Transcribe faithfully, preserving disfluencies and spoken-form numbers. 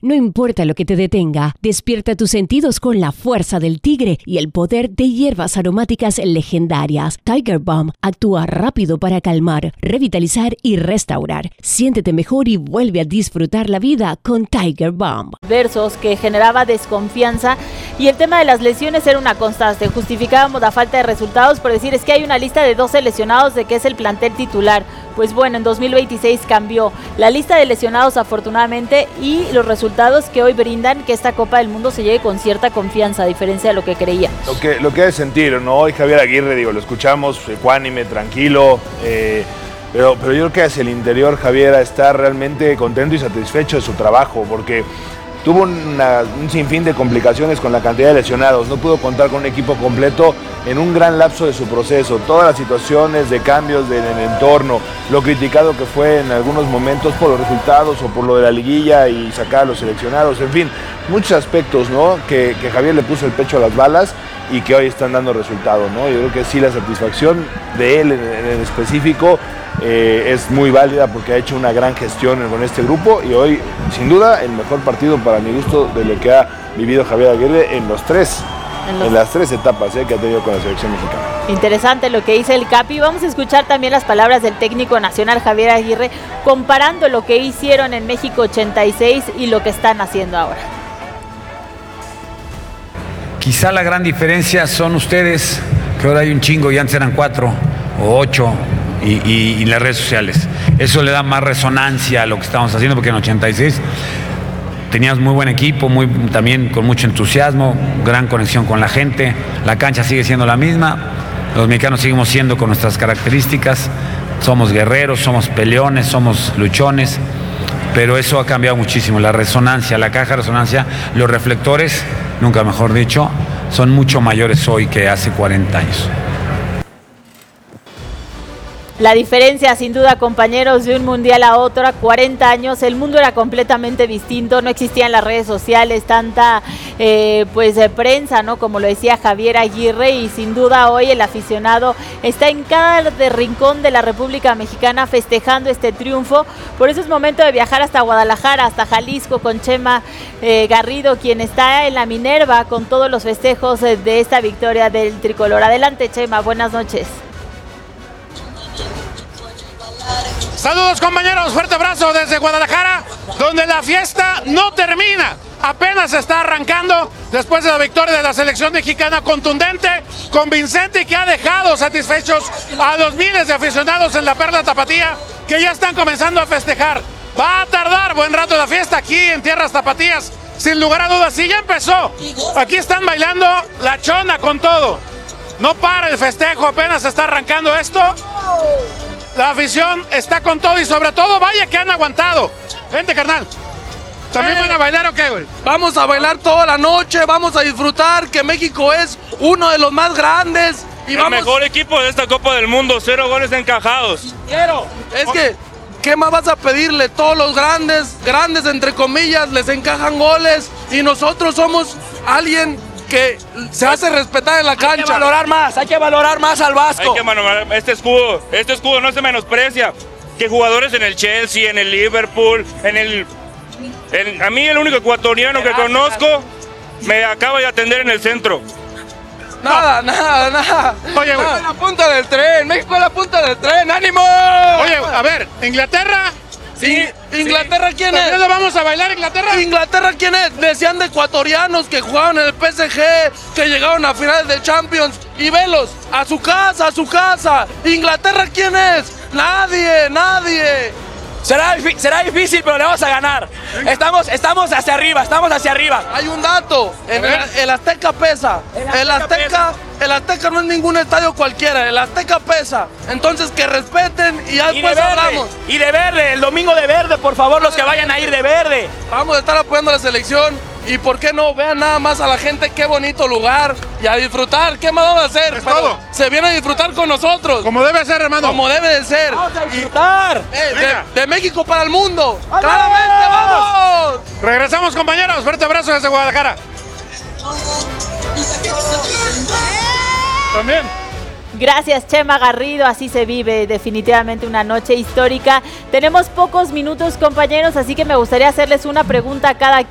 No importa lo que te detenga, despierta tus sentidos con la fuerza del tigre y el poder de hierbas aromáticas legendarias. Tiger Balm actúa rápido para calmar, revitalizar y restaurar. Siéntete mejor y vuelve a disfrutar la vida con Tiger Balm. Versos que generaba desconfianza y el tema de las lesiones era una constante. Justificábamos la falta de resultados por decir es que hay una lista de doce lesionados de que es el plantel titular. Pues bueno, en dos mil veintiséis cambió la lista de lesionados afortunadamente y los resultados que hoy brindan que esta Copa del Mundo se llegue con cierta confianza a diferencia de lo que creíamos. Lo que, lo que hay de sentir, ¿no? Hoy Javier Aguirre, digo, lo escuchamos ecuánime, tranquilo, eh, pero, pero yo creo que hacia el interior Javier está realmente contento y satisfecho de su trabajo porque tuvo una, un sinfín de complicaciones con la cantidad de lesionados, no pudo contar con un equipo completo en un gran lapso de su proceso, todas las situaciones de cambios de, en el entorno, lo criticado que fue en algunos momentos por los resultados o por lo de la liguilla y sacar a los seleccionados, en fin, muchos aspectos, ¿no? que, que Javier le puso el pecho a las balas y que hoy están dando resultados, ¿no? Yo creo que sí, la satisfacción de él en, en específico eh, es muy válida porque ha hecho una gran gestión con este grupo y hoy, sin duda, el mejor partido para mi gusto de lo que ha vivido Javier Aguirre en los tres, en, los... en las tres etapas eh, que ha tenido con la selección mexicana. Interesante lo que dice el Capi. Vamos a escuchar también las palabras del técnico nacional Javier Aguirre comparando lo que hicieron en México ochenta y seis y lo que están haciendo ahora. Quizá la gran diferencia son ustedes, que ahora hay un chingo y antes eran cuatro o ocho y, y, y las redes sociales. Eso le da más resonancia a lo que estamos haciendo porque en ochenta y seis teníamos muy buen equipo, muy, también con mucho entusiasmo, gran conexión con la gente, la cancha sigue siendo la misma, los mexicanos seguimos siendo con nuestras características, somos guerreros, somos peleones, somos luchones, pero eso ha cambiado muchísimo, la resonancia, la caja de resonancia, los reflectores, nunca mejor dicho, son mucho mayores hoy que hace cuarenta años. La diferencia, sin duda, compañeros, de un mundial a otro, a cuarenta años, el mundo era completamente distinto, no existían las redes sociales, tanta eh, pues de prensa, ¿no? Como lo decía Javier Aguirre, y sin duda hoy el aficionado está en cada rincón de la República Mexicana festejando este triunfo. Por eso es momento de viajar hasta Guadalajara, hasta Jalisco, con Chema eh, Garrido, quien está en la Minerva con todos los festejos de esta victoria del tricolor. Adelante, Chema, buenas noches. Saludos, compañeros, fuerte abrazo desde Guadalajara, donde la fiesta no termina, apenas está arrancando después de la victoria de la selección mexicana contundente, convincente y que ha dejado satisfechos a los miles de aficionados en la Perla Tapatía que ya están comenzando a festejar. Va a tardar buen rato la fiesta aquí en tierras tapatías, sin lugar a dudas, sí ya empezó. Aquí están bailando la chona con todo, no para el festejo, apenas está arrancando esto. La afición está con todo y sobre todo, vaya que han aguantado. Vente, carnal. ¿También van a bailar o qué, güey? Vamos a bailar toda la noche, vamos a disfrutar que México es uno de los más grandes. Y el vamos... mejor equipo de esta Copa del Mundo, cero goles encajados. Quiero. Es que, ¿qué más vas a pedirle? Todos los grandes, grandes entre comillas, les encajan goles y nosotros somos alguien que se hace respetar en la cancha. Hay que valorar más, hay que valorar más al Vasco. Hay que valorar este escudo, este escudo no se menosprecia. Que jugadores en el Chelsea, en el Liverpool, en el... En, a mí el único ecuatoriano que conozco me acaba de atender en el centro. Nada, nada, nada. Oye, güey. México es la punta del tren, México es la punta del tren, ánimo. Oye, a ver, Inglaterra... Sí, Inglaterra, ¿quién es? ¿También lo vamos a bailar, Inglaterra? Inglaterra, ¿quién es? Decían de ecuatorianos que jugaban en el P S G, que llegaron a finales de Champions. Y velos, a su casa, a su casa. Inglaterra, ¿quién es? Nadie, nadie. Será, será difícil, pero le vamos a ganar. Estamos, estamos hacia arriba, estamos hacia arriba. Hay un dato, el, el Azteca pesa. El Azteca, el Azteca, pesa. el Azteca no es ningún estadio cualquiera, el Azteca pesa. Entonces que respeten y ya después hablamos. Y de verde, el domingo de verde, por favor, los que vayan a ir de verde. Vamos a estar apoyando a la selección. Y por qué no, vean nada más a la gente, qué bonito lugar. Y a disfrutar, ¿qué más vamos a hacer? Es todo. Se viene a disfrutar con nosotros. Como debe ser, hermano. Como debe de ser. Vamos a disfrutar. Y, eh, de, de México para el mundo. ¡Vamos! ¡Claramente, vamos! Regresamos, compañeros. Fuerte abrazo desde Guadalajara. También. Gracias, Chema Garrido, así se vive definitivamente una noche histórica. Tenemos pocos minutos, compañeros, así que me gustaría hacerles una pregunta a cada